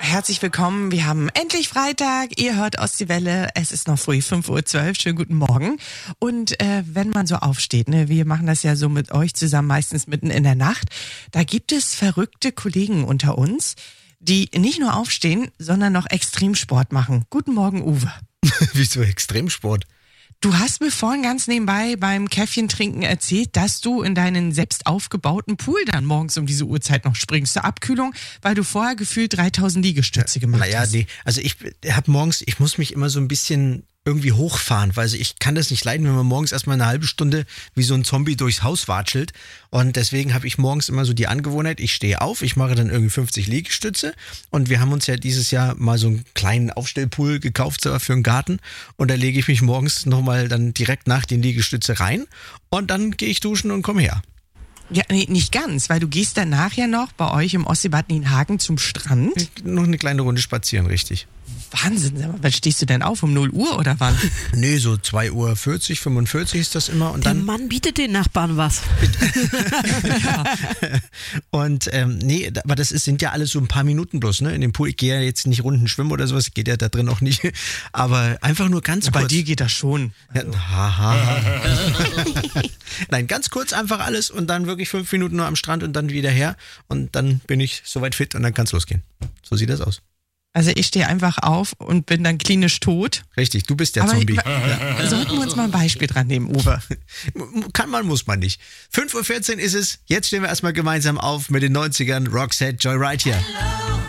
Herzlich willkommen. Wir haben endlich Freitag. Ihr hört Ostseewelle. Es ist noch früh, 5:12 Uhr. Schönen guten Morgen. Und wenn man so aufsteht, ne, wir machen das ja so mit euch zusammen, meistens mitten in der Nacht, da gibt es verrückte Kollegen unter uns, die nicht nur aufstehen, sondern noch Extremsport machen. Guten Morgen, Uwe. Wieso Extremsport? Du hast mir vorhin ganz nebenbei beim Käffchen trinken erzählt, dass du in deinen selbst aufgebauten Pool dann morgens um diese Uhrzeit noch springst zur Abkühlung, weil du vorher gefühlt 3000 Liegestütze gemacht hast. Naja, nee. Also ich muss mich immer so ein bisschen irgendwie hochfahren, weil also ich kann das nicht leiden, wenn man morgens erstmal eine halbe Stunde wie so ein Zombie durchs Haus watschelt. Und deswegen habe ich morgens immer so die Angewohnheit, ich stehe auf, ich mache dann irgendwie 50 Liegestütze und wir haben uns ja dieses Jahr mal so einen kleinen Aufstellpool gekauft für den Garten und da lege ich mich morgens nochmal dann direkt nach den Liegestütze rein und dann gehe ich duschen und komme her. Ja, nee, nicht ganz, weil du gehst danach ja noch bei euch im Ostseebad Nienhagen zum Strand. Noch eine kleine Runde spazieren, richtig. Wahnsinn, sag mal, wann stehst du denn auf? Um 0 Uhr oder wann? Nee, so 2:40 Uhr, 45 ist das immer. Und Der dann Mann bietet den Nachbarn was. Ja. Und nee, aber sind ja alles so ein paar Minuten bloß, ne? In dem Pool, ich gehe ja jetzt nicht Runden schwimmen oder sowas, geht ja da drin auch nicht. Aber einfach nur ganz kurz. Bei dir geht das schon. Ja, haha. Nein, ganz kurz einfach alles und dann wirklich 5 Minuten nur am Strand und dann wieder her. Und dann bin ich soweit fit und dann kann es losgehen. So sieht das aus. Also ich stehe einfach auf und bin dann klinisch tot. Richtig, du bist der Aber Zombie. sollten wir uns mal ein Beispiel dran nehmen, Uwe? Kann man, muss man nicht. 5:14 Uhr ist es. Jetzt stehen wir erstmal gemeinsam auf mit den 90ern. Roxette, Joyride hier.